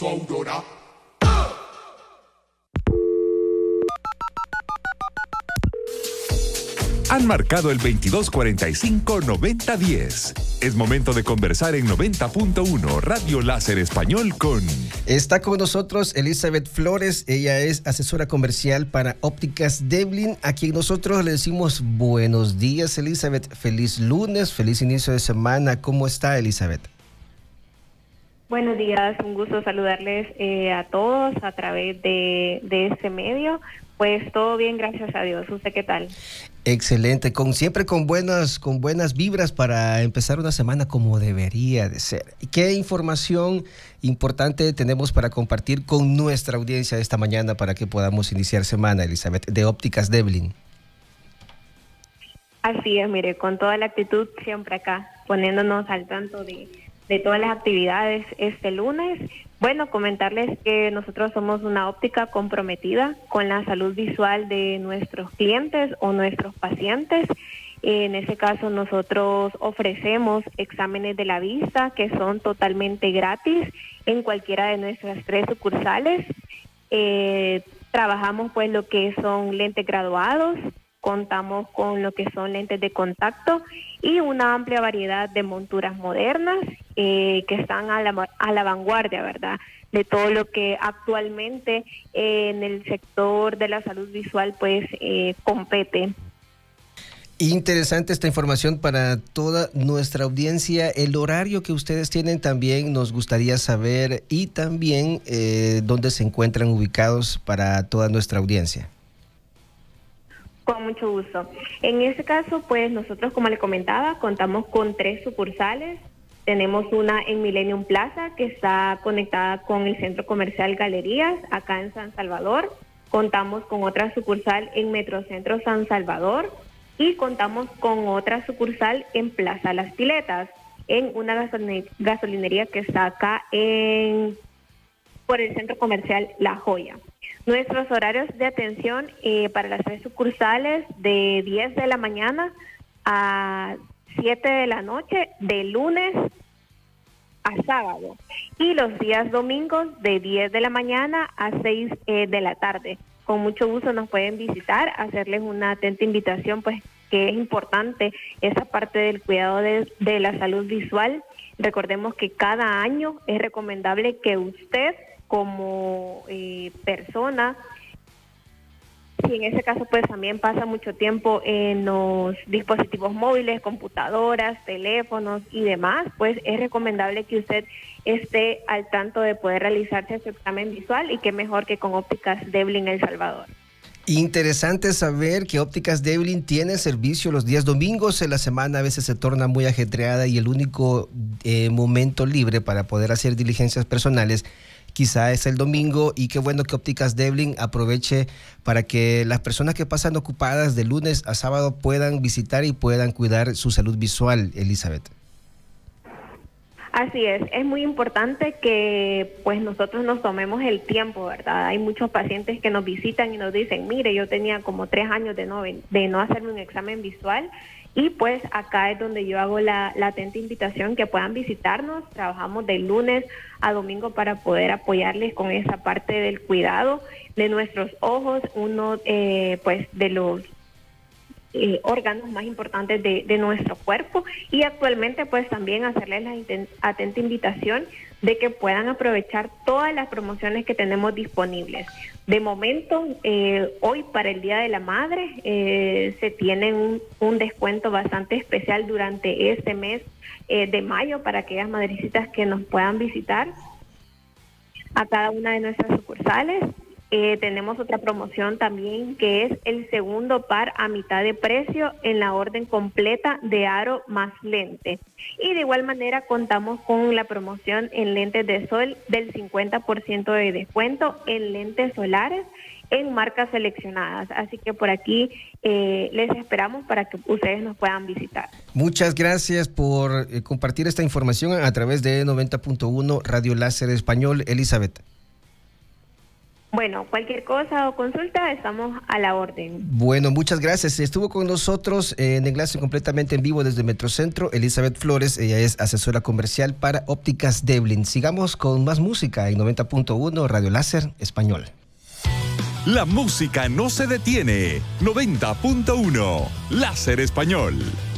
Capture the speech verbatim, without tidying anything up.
tu aurora. Han marcado el veintidós cuarenta y cinco noventa diez. Es momento de conversar en noventa punto uno Radio Láser Español con... Está con nosotros Elizabeth Flores. Ella es asesora comercial para Ópticas Devlin, a quien nosotros le decimos buenos días, Elizabeth. Feliz lunes, feliz inicio de semana. ¿Cómo está, Elizabeth? Buenos días, un gusto saludarles eh, a todos a través de, de este medio. Pues todo bien, gracias a Dios. ¿Usted qué tal? Excelente, con siempre con buenas, con buenas vibras para empezar una semana como debería de ser. ¿Qué información importante tenemos para compartir con nuestra audiencia esta mañana para que podamos iniciar semana, Elizabeth, de Ópticas Devlin? Así es, mire, con toda la actitud siempre acá, poniéndonos al tanto de, de todas las actividades este lunes. Bueno, comentarles que nosotros somos una óptica comprometida con la salud visual de nuestros clientes o nuestros pacientes. En ese caso, nosotros ofrecemos exámenes de la vista que son totalmente gratis en cualquiera de nuestras tres sucursales. Eh, trabajamos pues lo que son lentes graduados, contamos con lo que son lentes de contacto y una amplia variedad de monturas modernas eh, que están a la, a la vanguardia, ¿verdad?, de todo lo que actualmente eh, en el sector de la salud visual pues eh, compete. Interesante esta información para toda nuestra audiencia. El horario que ustedes tienen también nos gustaría saber y también eh, dónde se encuentran ubicados para toda nuestra audiencia. Con mucho gusto. En este caso, pues nosotros, como le comentaba, contamos con tres sucursales. Tenemos una en Millennium Plaza, que está conectada con el Centro Comercial Galerías, acá en San Salvador. Contamos con otra sucursal en Metrocentro San Salvador y contamos con otra sucursal en Plaza Las Piletas, en una gasolinería que está acá en por el Centro Comercial La Joya. Nuestros horarios de atención eh, para las tres sucursales de diez de la mañana a siete de la noche, de lunes a sábado. Y los días domingos de diez de la mañana a seis eh, de la tarde. Con mucho gusto nos pueden visitar, hacerles una atenta invitación, pues que es importante esa parte del cuidado de, de la salud visual. Recordemos que cada año es recomendable que usted, como eh, persona, si en ese caso pues también pasa mucho tiempo en los dispositivos móviles, computadoras, teléfonos y demás, pues es recomendable que usted esté al tanto de poder realizarse su examen visual, y qué mejor que con Ópticas Devlin El Salvador. Interesante saber que Ópticas Devlin tiene servicio los días domingos. En la semana a veces se torna muy ajetreada y el único eh, momento libre para poder hacer diligencias personales quizá es el domingo, y qué bueno que Ópticas Devlin aproveche para que las personas que pasan ocupadas de lunes a sábado puedan visitar y puedan cuidar su salud visual, Elizabeth. Así es, es muy importante que pues nosotros nos tomemos el tiempo, ¿verdad? Hay muchos pacientes que nos visitan y nos dicen, mire, yo tenía como tres años de no, de no hacerme un examen visual, y pues acá es donde yo hago la, la atenta invitación que puedan visitarnos. Trabajamos de lunes a domingo para poder apoyarles con esa parte del cuidado de nuestros ojos, uno eh, pues de los Eh, órganos más importantes de, de nuestro cuerpo, y actualmente pues también hacerles la inten- atenta invitación de que puedan aprovechar todas las promociones que tenemos disponibles. De momento, eh, hoy para el Día de la Madre eh, se tiene un, un descuento bastante especial durante este mes eh, de mayo para aquellas madrecitas que nos puedan visitar a cada una de nuestras sucursales. Eh, tenemos otra promoción también, que es el segundo par a mitad de precio en la orden completa de aro más lente. Y de igual manera contamos con la promoción en lentes de sol del cincuenta por ciento de descuento en lentes solares en marcas seleccionadas. Así que por aquí eh, les esperamos para que ustedes nos puedan visitar. Muchas gracias por eh, compartir esta información a través de noventa punto uno Radio Láser Español, Elizabeth. Bueno, cualquier cosa o consulta, estamos a la orden. Bueno, muchas gracias. Estuvo con nosotros eh, en enlace completamente en vivo desde Metrocentro, Elizabeth Flores. Ella es asesora comercial para Ópticas Devlin. Sigamos con más música en noventa punto uno Radio Láser Español. La música no se detiene. noventa punto uno Láser Español.